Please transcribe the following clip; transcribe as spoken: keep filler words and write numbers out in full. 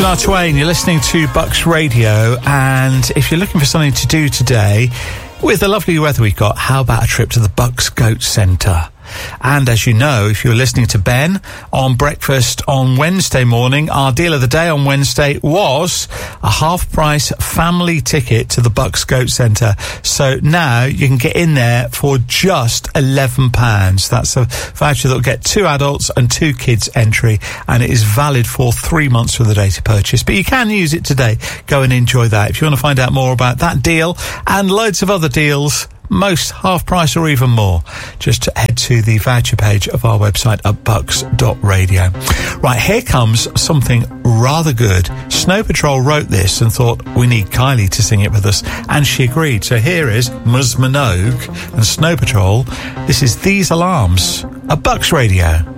Shania Twain, you're listening to Bucks Radio, and if you're looking for something to do today, with the lovely weather we've got, how about a trip to the Bucks Goat Centre? And as you know, if you were listening to Ben on breakfast on Wednesday morning, our deal of the day on Wednesday was a half-price family ticket to the Bucks Goat Centre. So now you can get in there for just eleven pounds. That's a voucher that will get two adults and two kids entry, and it is valid for three months from the date of purchase. But you can use it today. Go and enjoy that. If you want to find out more about that deal and loads of other deals, most half price or even more, just head to the voucher page of our website at bucks dot radio. Right, here comes something rather good. Snow Patrol wrote this and thought we need Kylie to sing it with us, and she agreed. So here is Ms Minogue and Snow Patrol. This is These Alarms at Bucks Radio.